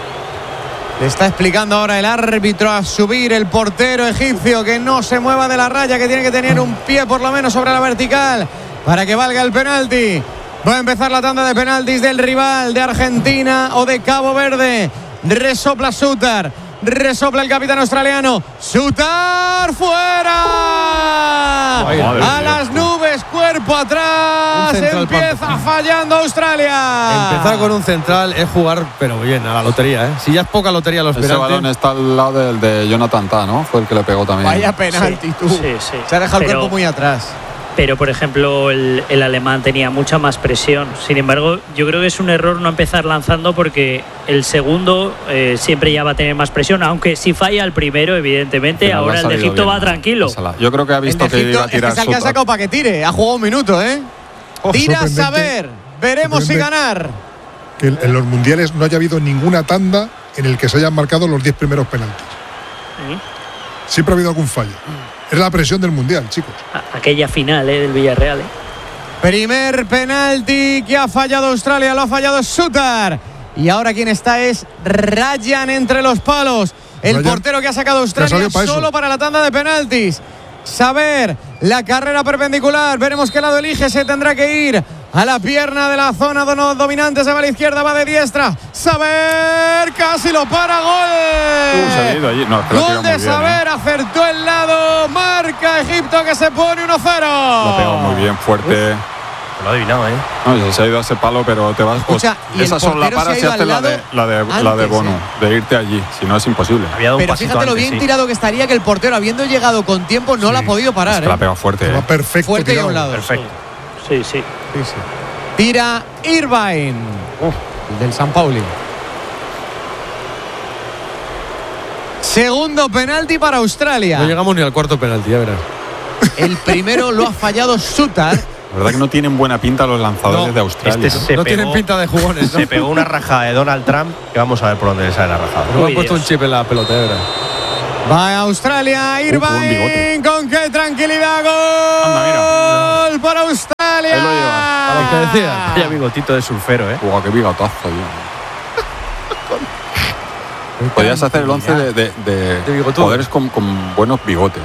Le está explicando ahora el árbitro a subir el portero egipcio que no se mueva de la raya, que tiene que tener un pie por lo menos sobre la vertical para que valga el penalti. Va a empezar la tanda de penaltis del rival de Argentina o de Cabo Verde. Resopla Sutar. Resopla el capitán australiano. ¡Sutar fuera! Madre A mía. las nubes, cuerpo atrás. Un central Empieza pampa. fallando Australia. Empezar con un central es jugar, pero bien, a la lotería, ¿eh? Si ya es poca lotería los Ese balón penaltis. está al lado del de Jonathan Tah, ¿no? Fue el que le pegó también. Vaya penalti, Sí, tú. sí, sí. Se ha dejado el Pero- cuerpo muy atrás. Pero, por ejemplo, el, el alemán tenía mucha más presión. Sin embargo, yo creo que es un error no empezar lanzando porque el segundo eh, siempre ya va a tener más presión. Aunque si falla el primero, evidentemente, Pero le ha ahora el de salido Egipto bien va tranquilo. a Salah. Yo creo que ha El visto de que Egipto iba a es que tirar es el que ha Sutar. sacado para que tire. Ha jugado un minuto, ¿eh? Oh, Tira a sorprendente saber. Veremos si sorprendente. ganar. Que en los mundiales no haya habido ninguna tanda en el que se hayan marcado los diez primeros penaltis. ¿Eh? Siempre ha habido algún fallo. Es la presión del mundial, chicos. A- Aquella final eh, del Villarreal. eh. Primer penalti que ha fallado Australia, lo ha fallado Sutar. Y ahora quien está es Ryan entre los palos. El Ryan, portero que ha sacado ya Australia salió pa' eso. solo para la tanda de penaltis. Saber la carrera perpendicular. Veremos qué lado elige. Se tendrá que ir a la pierna de la zona do- dominante. Se va a la izquierda, va de diestra. Saber casi lo para. Uh, se ha Gol. ido allí. No, es que lo ha tirado Gol de muy bien, ¿eh? Saber. Acertó el lado. Marca Egipto que se pone uno cero. Lo ha pegado muy bien, fuerte. Lo ha adivinado, ¿eh? No, se ha ido a ese palo, pero te vas. Escucha, y el esas son las portero se ha paras y ido haces al la de, lado la de, la de antes, Bono, ¿eh? de irte allí. Si no, es imposible. Había dado un Pero pasito fíjate lo antes, bien sí. tirado que estaría, que el portero, habiendo llegado con tiempo, no la ha podido Es parar. que la ha ¿eh? pegado fuerte. Va ¿eh? perfecto. Fuerte y a tirado. un lado. Perfecto. Sí, sí. Tira Irvine. El del San Pauli. Segundo penalti para Australia. No llegamos ni al cuarto penalti, ya verás. El primero lo ha fallado Sutar. La verdad que no tienen buena pinta los lanzadores No, de Australia. este se no pegó- tienen pinta de jugones, ¿no? Se pegó una rajada de Donald Trump que vamos a ver por dónde le sale la rajada. Nos Uy, han puesto Dios. un chip en la pelota, ya verás. Va a Australia, Uh, con un Irvine. bigote. Con qué tranquilidad. Gol Anda, mira. para Australia. Ahí lo lleva. A lo que decía. Vaya bigotito de surfero, ¿eh? Buah, qué bigotazo, tío. Podrías hacer el once de, de, de, De bigotudo. jugadores con, con buenos bigotes.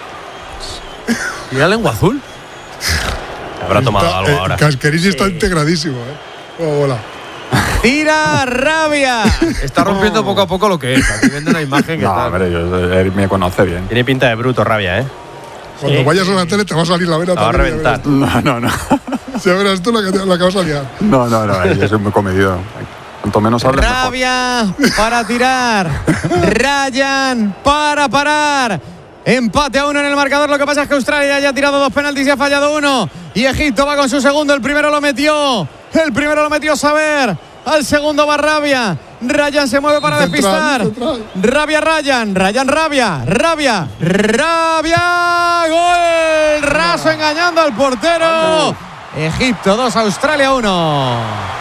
¿Y la lengua azul? Habrá tomado Está- algo eh, ahora. Casquerini está Sí. integradísimo, ¿eh? Cómo bola. Tira Rabia. Está rompiendo poco a poco lo que es. Aquí viendo una imagen que No, está. hombre, yo, él me conoce bien. Tiene pinta de bruto rabia, ¿eh? Cuando Sí. vayas a la tele te va a salir la vena La va a también, ya reventar. verás No, no, no. tú. Ya verás tú la que, te- la que vas a liar. No, no, no. Yo soy muy comedido. Cuanto menos hables, mejor. Rabia para tirar. Ryan para parar. Empate a uno en el marcador. Lo que pasa es que Australia ya ha tirado dos penaltis y ha fallado uno. Y Egipto va con su segundo. El primero lo metió. El primero lo metió Saber. Al segundo va Rabia. Ryan se mueve para Central, despistar. central. Rabia, Ryan. Ryan, Rabia. Rabia. Rabia. Gol. Raso engañando al portero. Egipto dos, Australia uno.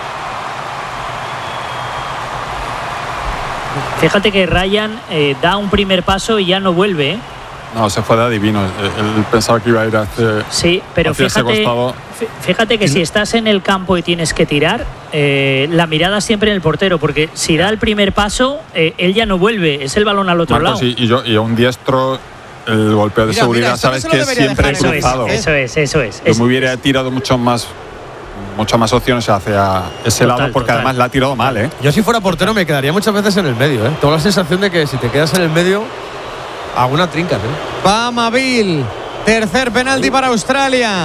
Fíjate que Ryan eh, da un primer paso y ya no vuelve, ¿eh? No, se fue de adivino. Él, él pensaba que iba a ir hacia, Sí, pero hacia ese fíjate, costado. fí- fíjate que si estás en el campo y tienes que tirar, eh, la mirada siempre en el portero, porque si da el primer paso, eh, él ya no vuelve, es el balón al otro Marcos, lado. y, y yo, y a un diestro, el golpeo de Mira, seguridad, mira, esto no sabes se lo que es debería siempre dejar Eso es, cruzado. eso es, eso es. Yo Es- me hubiera tirado mucho más, muchas más opciones hacia ese Total, lado, porque total. además la ha tirado mal, ¿eh? Yo si fuera portero me quedaría muchas veces en el medio, ¿eh? Tengo la sensación de que si te quedas en el medio, alguna trincas, ¿eh? Va Mavil. Tercer penalti para Australia.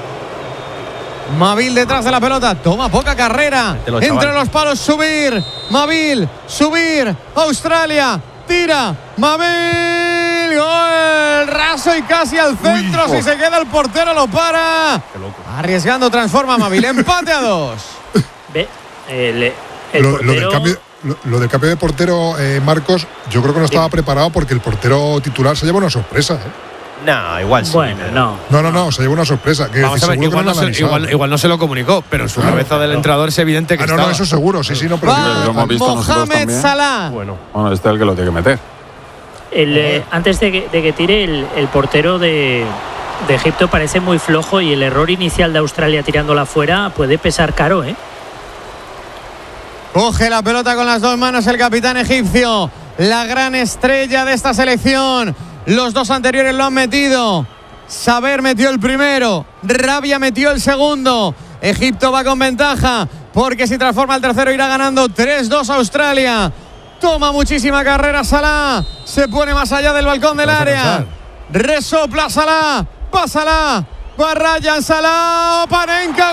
Mavil detrás de la pelota. Toma poca carrera. Mételo, Entre chaval. los palos, subir. Mavil, subir. Australia. Tira. Mavil. Gol. Raso y casi al centro. Uy, si se queda el portero, lo para. Arriesgando, transforma Mavil. Empate a dos. Ve, el, el Lo, lo portero, del cambio, lo, lo del cambio de portero, eh, Marcos, yo creo que no estaba preparado porque el portero titular se lleva una sorpresa, ¿eh? No, igual sí. Bueno, pero- no. No, no, no, se lleva una sorpresa. Que Vamos a ver, seguro que igual no no, lo han se, avisado. igual, igual no se lo comunicó, pero en su cabeza del entrenador es evidente que Ah, no, estaba. no, eso seguro, sí, sí, no, pero Va lo hemos visto nosotros Mohamed también. Salah. Bueno, Bueno, este es el que lo tiene que meter. El, eh, antes de que, de que tire, el, el portero de, de Egipto parece muy flojo y el error inicial de Australia tirándola fuera puede pesar caro, ¿eh? Coge la pelota con las dos manos el capitán egipcio, la gran estrella de esta selección. Los dos anteriores lo han metido. Saber metió el primero, Rabia metió el segundo. Egipto va con ventaja porque si transforma el tercero irá ganando tres dos Australia. Toma muchísima carrera Salah, se pone más allá del balcón del Vamos a área. cansar. Resopla Salah, pásala. Va Ryan Salah, Panenka,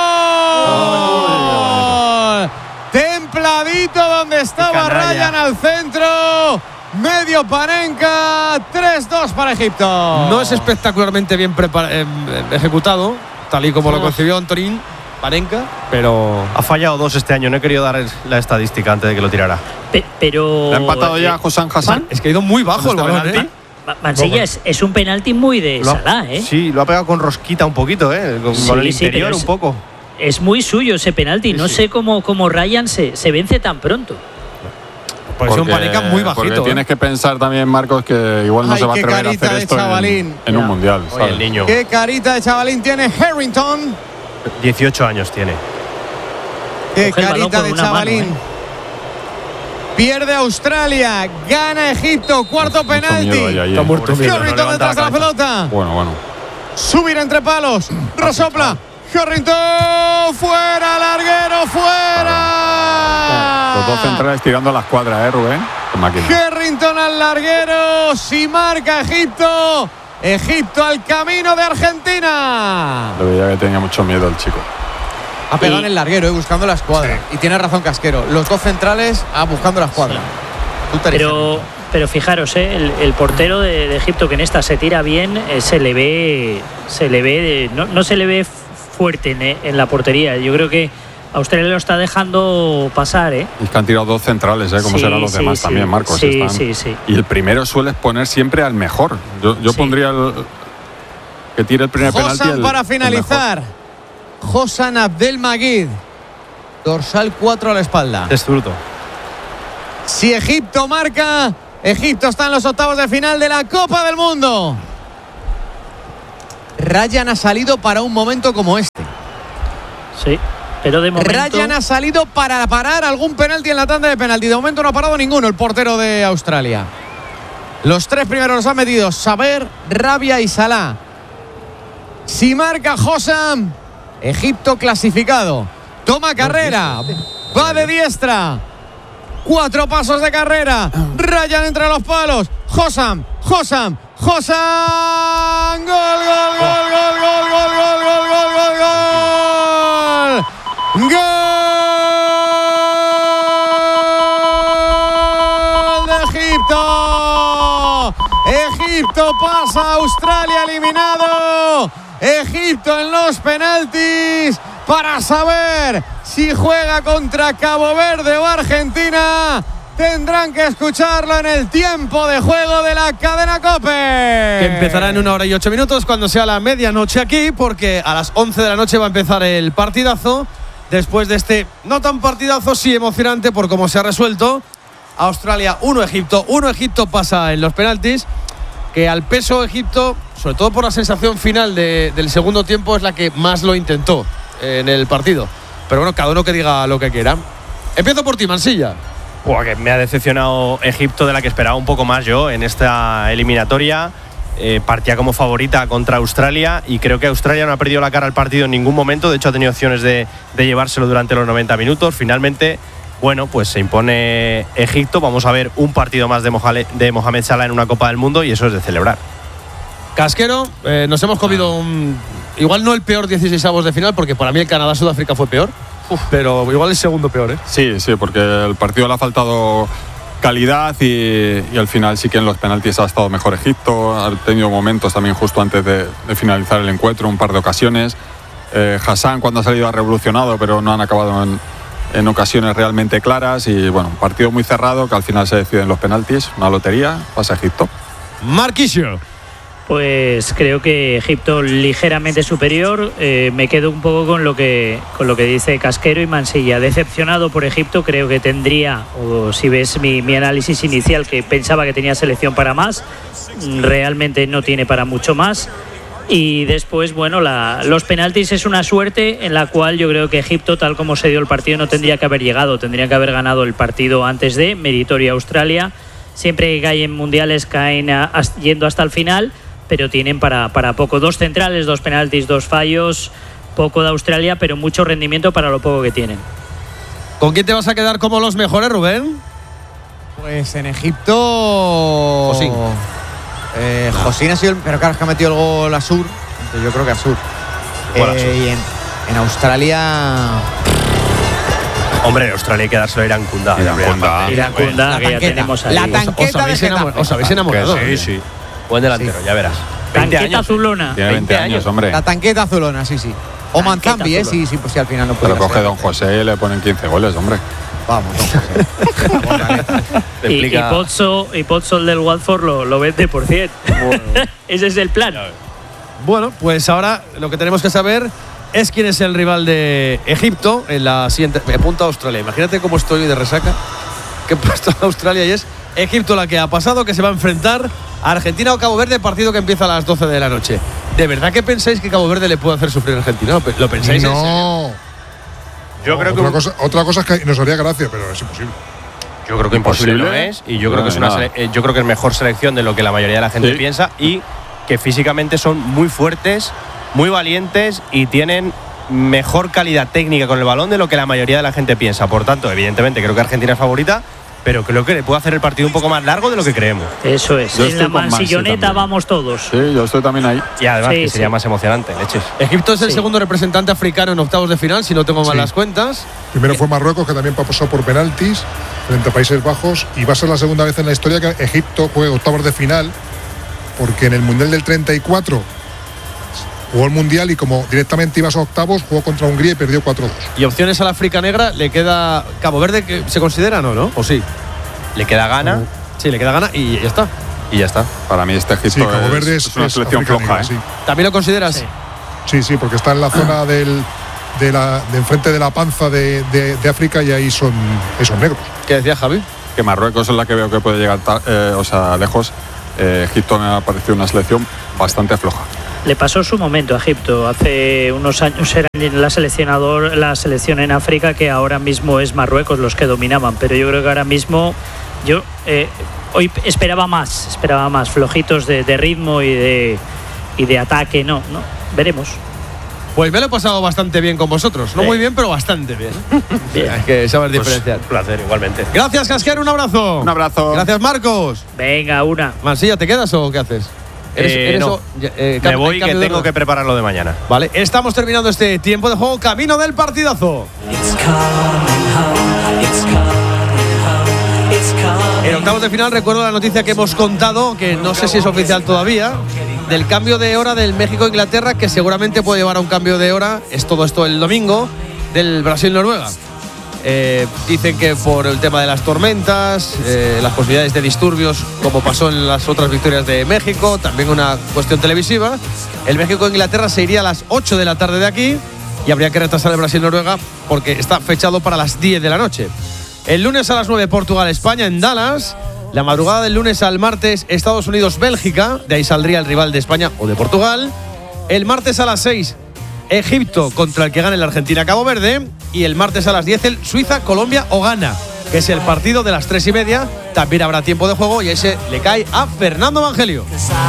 gol. Templadito donde estaba canalla. Ryan al centro. Medio Panenka, tres dos para Egipto. No es espectacularmente bien prepara- eh, ejecutado, tal y como lo concibió Antonín Panenka, pero ha fallado dos este año. No he querido dar la estadística antes de que lo tirara. Pe- pero. ¿Le ha empatado eh, ya José Hassan? es que ha ido muy bajo el ¿Dónde está balón, penalti? ¿eh? Ma- Mansilla es, es un penalti muy de Lo ha- Salah, ¿eh? Sí, lo ha pegado con rosquita un poquito, ¿eh? Con, Sí, con el sí, interior pero un es- poco. Es muy suyo ese penalti. No sí. sé cómo, cómo Ryan se, se vence tan pronto. Por eso un Panenka muy porque bajito. tienes ¿eh? que pensar también, Marcos, que igual no Ay, se va a qué atrever a carita hacer de esto en, chavalín. en un Ya. mundial. Oye, ¿sabes? el niño. Qué carita de chavalín tiene Harrington. dieciocho años tiene. Qué Coge el balón carita con de una mano, chavalín. ¿eh? Pierde Australia, gana Egipto, cuarto Mucho penalti. miedo hay ahí, Está ¿eh? muerto. Pobrecito, no Harrington levanta detrás de la cabeza. pelota. Bueno, bueno. Subir entre palos. Resopla. Harrington. Fuera, larguero, fuera. Los dos centrales tirando las cuadras, ¿eh, Rubén? Qué máquina. Harrington al larguero. Si marca Egipto. Egipto al camino de Argentina. Lo veía que tenía mucho miedo el chico. Ha pegado Y- en el larguero, eh, buscando la escuadra. Y tiene razón Casquero. Los dos centrales ah, buscando la escuadra. Pero, pero fijaros, ¿eh? el, el portero de, de Egipto que en esta se tira bien, eh, se le ve, se le ve, no, no se le ve fuerte en, en la portería. Yo creo que Australia lo está dejando pasar, ¿eh? Es que han tirado dos centrales, ¿eh? Como Sí, serán los sí, demás sí. también, Marcos. Sí, están- sí, sí. Y el primero sueles poner siempre al mejor. Yo, yo Sí. pondría el que tire el primer penalti. Josan el- para el finalizar. Josan Abdelmajid. Dorsal cuatro a la espalda. Es fruto. Si Egipto marca, Egipto está en los octavos de final de la Copa del Mundo. Ryan ha salido para un momento como este. Sí, pero de momento... Ryan ha salido para parar algún penalti en la tanda de penalti. De momento no ha parado ninguno el portero de Australia. Los tres primeros los han metido Saber, Rabia y Salah. Si marca Hossam, Egipto clasificado. Toma carrera. Va de diestra. Cuatro pasos de carrera. Ryan entre los palos. Hossam, Hossam, Hossam. Gol, gol, gol, gol, gol, gol, gol, gol, gol, gol, gol. Gol de Egipto. Egipto pasa a Australia eliminado. Egipto en los penaltis para saber si juega contra Cabo Verde o Argentina. Tendrán que escucharlo en el tiempo de juego de la cadena COPE. Que empezará en una hora y ocho minutos cuando sea la medianoche aquí, porque a las once de la noche va a empezar el partidazo. Después de este no tan partidazo, sí emocionante por cómo se ha resuelto. Australia uno, Egipto uno. Egipto pasa en los penaltis, que al peso Egipto, sobre todo por la sensación final de, del segundo tiempo, es la que más lo intentó en el partido. Pero bueno, cada uno que diga lo que quiera. Empiezo por ti, Mansilla. Buah, que me ha decepcionado Egipto, de la que esperaba un poco más yo en esta eliminatoria. Eh, partía como favorita contra Australia y creo que Australia no ha perdido la cara al partido en ningún momento. De hecho, ha tenido opciones de, de llevárselo durante los noventa minutos. Finalmente, bueno, pues se impone Egipto. Vamos a ver un partido más de, Mohale, de Mohamed Salah en una Copa del Mundo y eso es de celebrar. Casquero, eh, nos hemos comido un… Igual no el peor dieciseisavos de final, porque para mí el Canadá-Sudáfrica fue peor. Uf, pero igual el segundo peor, ¿eh? Sí, sí, porque el partido le ha faltado calidad y, y al final sí que en los penaltis ha estado mejor Egipto. Ha tenido momentos también justo antes de, de finalizar el encuentro, un par de ocasiones. Eh, Hassan cuando ha salido ha revolucionado, pero no han acabado en, en ocasiones realmente claras. Y bueno, un partido muy cerrado que al final se decide en los penaltis. Una lotería, pasa Egipto. Marquisio. Pues creo que Egipto ligeramente superior. Eh, me quedo un poco con lo que con lo que dice Casquero y Mansilla. Decepcionado por Egipto, creo que tendría, o si ves mi, mi análisis inicial, que pensaba que tenía selección para más, realmente no tiene para mucho más. Y después, bueno, la, los penaltis es una suerte en la cual yo creo que Egipto, tal como se dio el partido, no tendría que haber llegado, tendría que haber ganado el partido antes de, meritoria Australia. Siempre que caen mundiales caen a, a, yendo hasta el final, pero tienen para, para poco. Dos centrales, dos penaltis, dos fallos, poco de Australia, pero mucho rendimiento para lo poco que tienen. ¿Con quién te vas a quedar como los mejores, Rubén? Pues en Egipto… Josín. Eh, Josín ha sido el… Pero claro, es que ha metido el gol Asur. Entonces yo creo que Asur. Bueno, eh, Asur. Y en, en Australia… Hombre, en Australia hay que dárselo a Irán Kunda. Irán Kunda. Irán Kunda, que ya tenemos ahí. La Os, tanqueta os habéis, de enamor, Getafe. os habéis enamorado. Sí, sí. Buen delantero, Sí. ya verás. veinte Tanqueta años. azulona. Tiene veinte años, hombre. La tanqueta azulona, sí, sí. O Tanqueta Manzambi, ¿eh? azulona. Sí, sí, pues sí, al final no Pero puede coge ser. Don José y le ponen quince goles, hombre. Vamos, don José. Te Y, y explica- Pozzo, y Pozzo, el del Watford, lo, lo vende por cien. Ese es el plan. Bueno, pues ahora lo que tenemos que saber es quién es el rival de Egipto en la siguiente… Me apunta a Australia. Imagínate cómo estoy de resaca. Que he puesto a Australia y es Egipto la que ha pasado, que se va a enfrentar a Argentina o Cabo Verde, partido que empieza a las doce de la noche. ¿De verdad que pensáis que Cabo Verde le puede hacer sufrir a Argentina? ¿Lo- ¿Lo pensáis? en serio? No. Yo No, creo que otra, un- cosa, otra cosa es que nos haría gracia, pero es imposible. Yo creo que imposible no ¿Imposible? es y yo creo que es una Nada. sele- eh, yo creo que es mejor selección de lo que la mayoría de la gente Sí. piensa y que físicamente son muy fuertes, muy valientes y tienen mejor calidad técnica con el balón de lo que la mayoría de la gente piensa. Por tanto, evidentemente creo que Argentina es favorita, pero creo que le puede hacer el partido un poco más largo de lo que creemos. Eso es. Yo En estoy la con Mansi mansilloneta también. vamos todos. Sí, yo estoy también ahí. Y además Sí, que sería sí. más emocionante, leches. Egipto es el Sí. segundo representante africano en octavos de final, si no tengo mal Sí. las cuentas. Primero fue Marruecos, que también pasó por penaltis frente a Países Bajos, y va a ser la segunda vez en la historia que Egipto juegue octavos de final, porque en el Mundial del treinta y cuatro jugó el Mundial y como directamente iba a esos octavos, jugó contra Hungría y perdió cuatro dos. Y opciones a la África Negra, le queda Cabo Verde, que se considera, ¿no? ¿no? ¿O sí? Le queda Ghana. Uh, sí, le queda Ghana y ya está. Y ya está. Para mí este Egipto sí, Cabo Verde es, es una es selección África floja. Negra, ¿eh? sí. ¿También lo consideras? Sí, sí, sí, porque está en la zona del, de, la, de enfrente de la panza de, de, de África y ahí son, ahí son negros. ¿Qué decía Javi? Que Marruecos es la que veo que puede llegar eh, o sea, lejos. Eh, Egipto me ha parecido una selección bastante floja. Le pasó su momento a Egipto. Hace unos años era la, seleccionador, la selección en África, que ahora mismo es Marruecos los que dominaban. Pero yo creo que ahora mismo, yo eh, hoy esperaba más, esperaba más, flojitos de, de ritmo y de, y de ataque. No, no, veremos. Pues me lo he pasado bastante bien con vosotros. No sí. muy bien, pero bastante bien. bien. Hay que saber pues diferenciar. Un placer, igualmente. Gracias, Casquer, un abrazo. Un abrazo. Gracias, Marcos. Venga, una. Mansilla, ¿te quedas o qué haces? ¿Eres, eh, eres no. o, eh, Me voy que tengo de... que prepararlo de mañana. Vale, estamos terminando este tiempo de juego. Camino del partidazo. En octavos de final recuerdo la noticia que hemos contado, que no sé si es oficial todavía, del cambio de hora del México-Inglaterra, que seguramente puede llevar a un cambio de hora, es todo esto el domingo, del Brasil-Noruega. Eh, dicen que por el tema de las tormentas, eh, las posibilidades de disturbios, como pasó en las otras victorias de México, también una cuestión televisiva, el México-Inglaterra se iría a las ocho de la tarde de aquí y habría que retrasar el Brasil-Noruega porque está fechado para las diez de la noche. El lunes a las nueve, Portugal-España en Dallas. La madrugada del lunes al martes, Estados Unidos-Bélgica. De ahí saldría el rival de España o de Portugal. El martes a las seis, Egipto contra el que gane la Argentina-Cabo Verde. Y el martes a las diez, el Suiza-Colombia o Ghana, que es el partido de las tres y media. También habrá tiempo de juego y ese le cae a Fernando Evangelio.